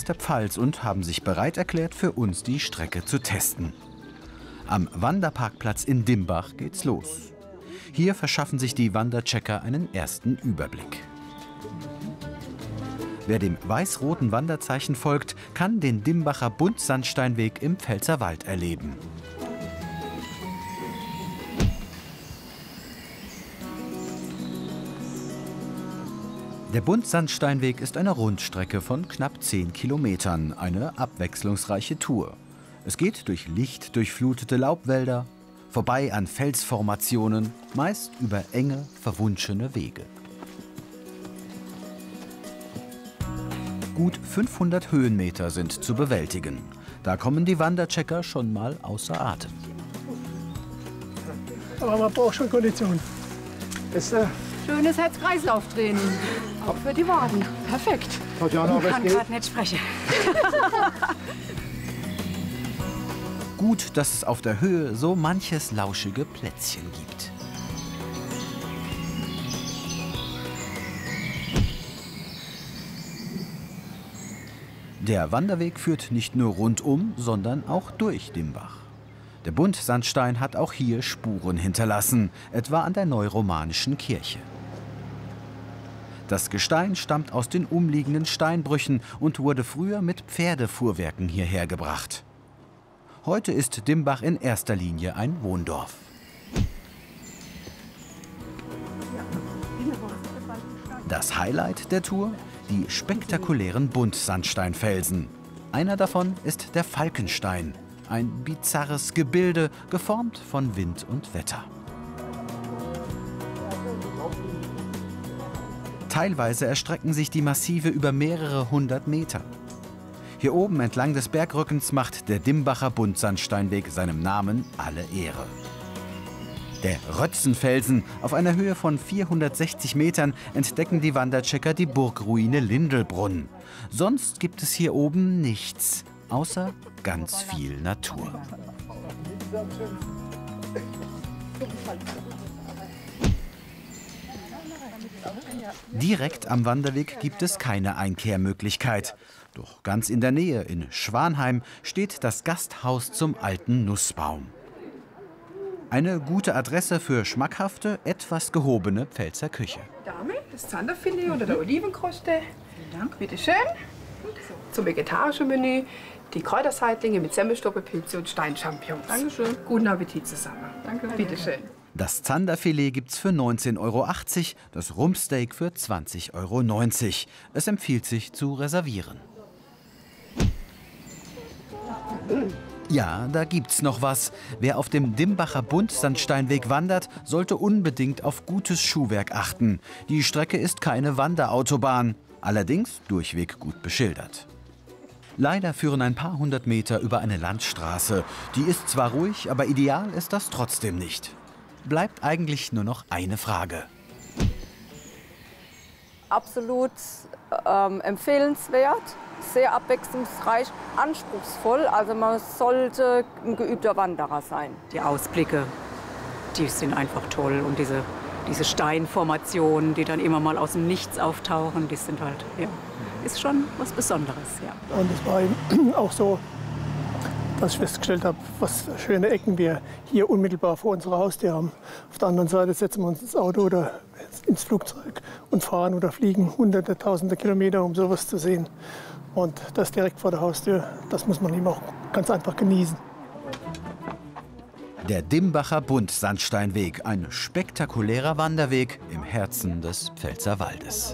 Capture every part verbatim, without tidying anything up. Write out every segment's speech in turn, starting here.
der Pfalz und haben sich bereit erklärt, für uns die Strecke zu testen. Am Wanderparkplatz in Dimbach geht's los. Hier verschaffen sich die Wanderchecker einen ersten Überblick. Wer dem weiß-roten Wanderzeichen folgt, kann den Dimbacher Buntsandsteinweg im Pfälzerwald erleben. Der Buntsandsteinweg ist eine Rundstrecke von knapp zehn Kilometern, eine abwechslungsreiche Tour. Es geht durch lichtdurchflutete Laubwälder, vorbei an Felsformationen, meist über enge, verwunschene Wege. Gut fünfhundert Höhenmeter sind zu bewältigen. Da kommen die Wanderchecker schon mal außer Atem. Aber man braucht schon Kondition. Das, äh Schönes Herz-Kreislauf-Training. Auch für die Waden. Perfekt. Ich kann gerade nicht sprechen. Gut, dass es auf der Höhe so manches lauschige Plätzchen gibt. Der Wanderweg führt nicht nur rundum, sondern auch durch Dimbach. Der Buntsandstein hat auch hier Spuren hinterlassen, etwa an der neuromanischen Kirche. Das Gestein stammt aus den umliegenden Steinbrüchen und wurde früher mit Pferdefuhrwerken hierher gebracht. Heute ist Dimbach in erster Linie ein Wohndorf. Das Highlight der Tour? Die spektakulären Buntsandsteinfelsen. Einer davon ist der Falkenstein, ein bizarres Gebilde, geformt von Wind und Wetter. Teilweise erstrecken sich die Massive über mehrere hundert Meter. Hier oben entlang des Bergrückens macht der Dimbacher Buntsandsteinweg seinem Namen alle Ehre. Der Rötzenfelsen, auf einer Höhe von vierhundertsechzig Metern, entdecken die Wanderchecker die Burgruine Lindelbrunn. Sonst gibt es hier oben nichts, außer ganz viel Natur. Direkt am Wanderweg gibt es keine Einkehrmöglichkeit. Doch ganz in der Nähe, in Schwanheim, steht das Gasthaus zum alten Nussbaum. Eine gute Adresse für schmackhafte, etwas gehobene Pfälzer Küche. Dame, das Zanderfilet oder der Olivenkruste. Vielen Dank. Bitte schön. Zum vegetarischen Menü die Kräuterseitlinge mit Semmelstoppe, Pilze und Steinchampignons. Dankeschön. Guten Appetit zusammen. Danke. Bitte schön. Das Zanderfilet gibt's für neunzehn Euro achtzig, das Rumpsteak für zwanzig Euro neunzig. Es empfiehlt sich zu reservieren. Ja, da gibt's noch was. Wer auf dem Dimbacher Buntsandsteinweg wandert, sollte unbedingt auf gutes Schuhwerk achten. Die Strecke ist keine Wanderautobahn, allerdings durchweg gut beschildert. Leider führen ein paar hundert Meter über eine Landstraße. Die ist zwar ruhig, aber ideal ist das trotzdem nicht. Bleibt eigentlich nur noch eine Frage. Absolut ähm, empfehlenswert, sehr abwechslungsreich, anspruchsvoll. Also man sollte ein geübter Wanderer sein. Die Ausblicke, die sind einfach toll. Und diese, diese Steinformationen, die dann immer mal aus dem Nichts auftauchen, die sind halt, ja, ist schon was Besonderes. Ja. Und es war eben auch so, dass ich festgestellt habe, was für schöne Ecken wir hier unmittelbar vor unserer Haustür haben. Auf der anderen Seite setzen wir uns ins Auto oder ins Flugzeug und fahren oder fliegen hunderte, tausende Kilometer, um sowas zu sehen. Und das direkt vor der Haustür, das muss man eben auch ganz einfach genießen. Der Dimbacher Buntsandsteinweg, ein spektakulärer Wanderweg im Herzen des Pfälzerwaldes.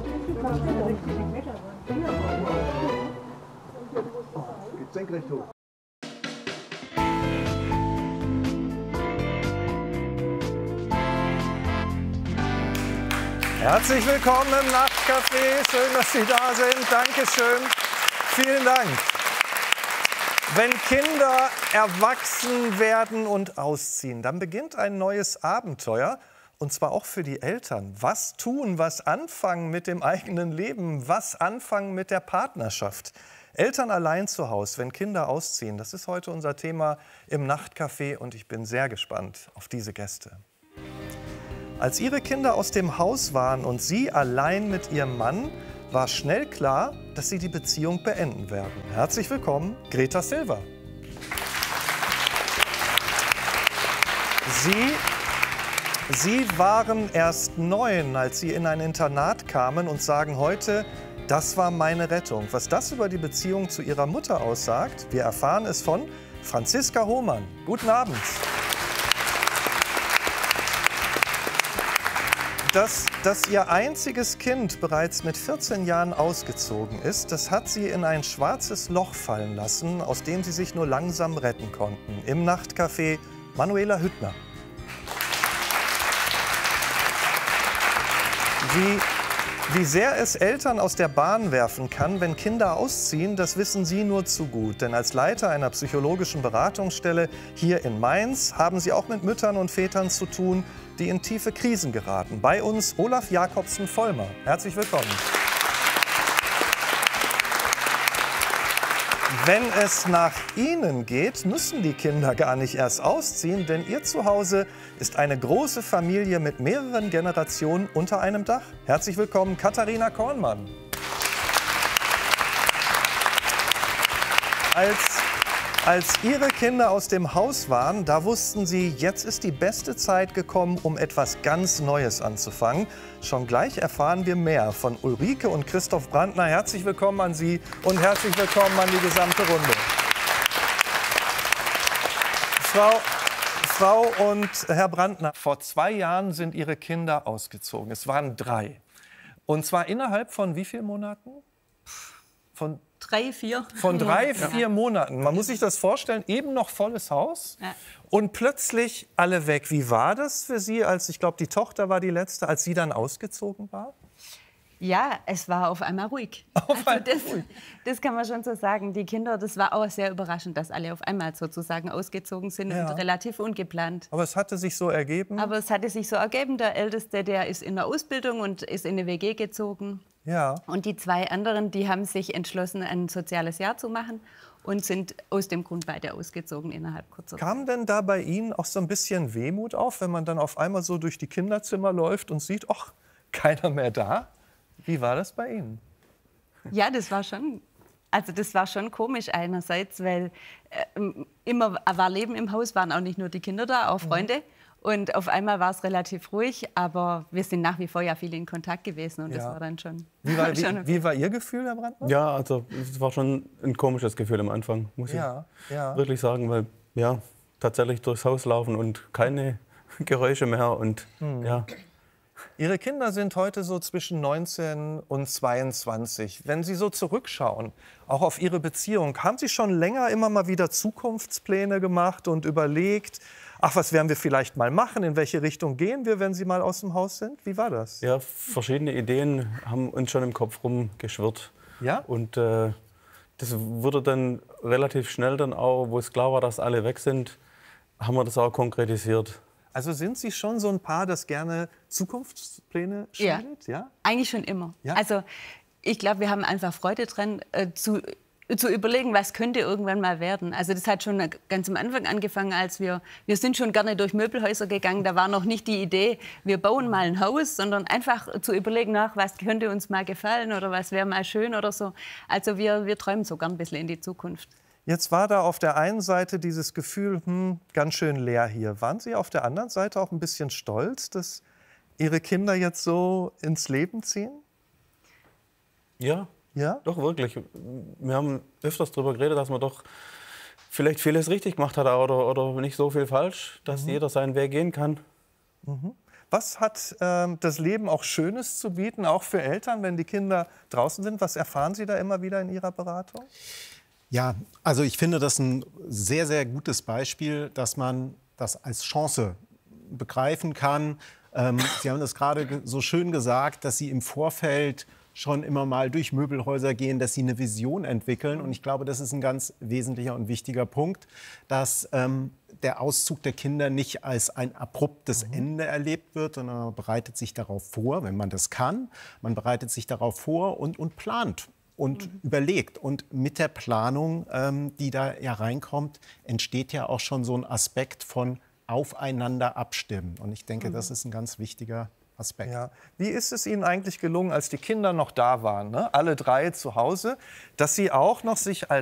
Herzlich willkommen im Nachtcafé. Schön, dass Sie da sind. Dankeschön. Vielen Dank. Wenn Kinder erwachsen werden und ausziehen, dann beginnt ein neues Abenteuer. Und zwar auch für die Eltern. Was tun, was anfangen mit dem eigenen Leben, was anfangen mit der Partnerschaft. Eltern allein zu Hause, wenn Kinder ausziehen, das ist heute unser Thema im Nachtcafé. Und ich bin sehr gespannt auf diese Gäste. Als ihre Kinder aus dem Haus waren und sie allein mit ihrem Mann, war schnell klar, dass sie die Beziehung beenden werden. Herzlich willkommen, Greta Silva. Sie, sie waren erst neun, als Sie in ein Internat kamen und sagen heute, das war meine Rettung. Was das über die Beziehung zu Ihrer Mutter aussagt, wir erfahren es von Franziska Hohmann. Guten Abend. Dass, dass Ihr einziges Kind bereits mit vierzehn Jahren ausgezogen ist, das hat Sie in ein schwarzes Loch fallen lassen, aus dem Sie sich nur langsam retten konnten. Im Nachtcafé Manuela Hüttner. Wie, wie sehr es Eltern aus der Bahn werfen kann, wenn Kinder ausziehen, das wissen Sie nur zu gut. Denn als Leiter einer psychologischen Beratungsstelle hier in Mainz haben Sie auch mit Müttern und Vätern zu tun, die in tiefe Krisen geraten. Bei uns Olaf Jakobsen-Vollmer. Herzlich willkommen. Wenn es nach Ihnen geht, müssen die Kinder gar nicht erst ausziehen, denn Ihr Zuhause ist eine große Familie mit mehreren Generationen unter einem Dach. Herzlich willkommen, Katharina Kornmann. Als, als Ihre Kinder aus dem Haus waren, da wussten Sie, jetzt ist die beste Zeit gekommen, um etwas ganz Neues anzufangen. Schon gleich erfahren wir mehr von Ulrike und Christoph Brandner. Herzlich willkommen an Sie und herzlich willkommen an die gesamte Runde. Frau, Frau und Herr Brandner, vor zwei Jahren sind Ihre Kinder ausgezogen. Es waren drei. Und zwar innerhalb von wie vielen Monaten? Von Drei, vier. Von drei, ja. vier Monaten. Man muss sich das vorstellen, eben noch volles Haus ja. und plötzlich alle weg. Wie war das für Sie, als, ich glaube, die Tochter war die letzte, als sie dann ausgezogen war? Ja, es war auf einmal ruhig. Auf also einmal das, ruhig. das kann man schon so sagen. Die Kinder, das war auch sehr überraschend, dass alle auf einmal sozusagen ausgezogen sind Ja. und relativ ungeplant. Aber es hatte sich so ergeben? Aber es hatte sich so ergeben. Der Älteste, der ist in der Ausbildung und ist in eine W G gezogen. Ja. Und die zwei anderen, die haben sich entschlossen, ein soziales Jahr zu machen und sind aus dem Grund beide ausgezogen innerhalb kurzer Zeit. Kam denn da bei Ihnen auch so ein bisschen Wehmut auf, wenn man dann auf einmal so durch die Kinderzimmer läuft und sieht, ach, keiner mehr da? Wie war das bei Ihnen? Ja, das war schon, also das war schon komisch einerseits, weil äh, immer war Leben im Haus, waren auch nicht nur die Kinder da, auch Freunde. Mhm. Und auf einmal war es relativ ruhig, aber wir sind nach wie vor ja viel in Kontakt gewesen und Ja. das war dann schon. Wie war, schon wie, okay. wie war Ihr Gefühl, Herr Brandner? Ja, also es war schon ein komisches Gefühl am Anfang, muss Ja, ich ja. wirklich sagen, weil ja, tatsächlich durchs Haus laufen und keine Geräusche mehr und ja. Ihre Kinder sind heute so zwischen neunzehn und zweiundzwanzig. Wenn Sie so zurückschauen, auch auf Ihre Beziehung, haben Sie schon länger immer mal wieder Zukunftspläne gemacht und überlegt, ach, was werden wir vielleicht mal machen, in welche Richtung gehen wir, wenn Sie mal aus dem Haus sind? Wie war das? Ja, verschiedene Ideen haben uns schon im Kopf rumgeschwirrt. Ja? Und äh, das wurde dann relativ schnell dann auch, wo es klar war, dass alle weg sind, haben wir das auch konkretisiert. Also sind Sie schon so ein Paar, das gerne Zukunftspläne schmiedet? Ja. Ja, eigentlich schon immer. Ja? Also ich glaube, wir haben einfach Freude dran, äh, zu, zu überlegen, was könnte irgendwann mal werden. Also das hat schon ganz am Anfang angefangen, als wir, wir sind schon gerne durch Möbelhäuser gegangen. Da war noch nicht die Idee, wir bauen mal ein Haus, sondern einfach zu überlegen, nach, was könnte uns mal gefallen oder was wäre mal schön oder so. Also wir, wir träumen sogar ein bisschen in die Zukunft. Jetzt war da auf der einen Seite dieses Gefühl, hm, ganz schön leer hier. Waren Sie auf der anderen Seite auch ein bisschen stolz, dass Ihre Kinder jetzt so ins Leben ziehen? Ja, Ja? doch wirklich. Wir haben öfters darüber geredet, dass man doch vielleicht vieles richtig gemacht hat oder, oder nicht so viel falsch, dass mhm. jeder seinen Weg gehen kann. Mhm. Was hat ähm, das Leben auch Schönes zu bieten, auch für Eltern, wenn die Kinder draußen sind? Was erfahren Sie da immer wieder in Ihrer Beratung? Ja, also ich finde das ein sehr, sehr gutes Beispiel, dass man das als Chance begreifen kann. Ähm, Sie haben das gerade so schön gesagt, dass Sie im Vorfeld schon immer mal durch Möbelhäuser gehen, dass Sie eine Vision entwickeln. Und ich glaube, das ist ein ganz wesentlicher und wichtiger Punkt, dass ähm, der Auszug der Kinder nicht als ein abruptes Ende erlebt wird, sondern man bereitet sich darauf vor, wenn man das kann. Man bereitet sich darauf vor und, und plant. Und mhm. überlegt. Und mit der Planung, ähm, die da ja reinkommt, entsteht ja auch schon so ein Aspekt von aufeinander abstimmen. Und ich denke, mhm. das ist ein ganz wichtiger Aspekt. Ja. Wie ist es Ihnen eigentlich gelungen, als die Kinder noch da waren, ne? alle drei zu Hause, dass Sie auch noch sich als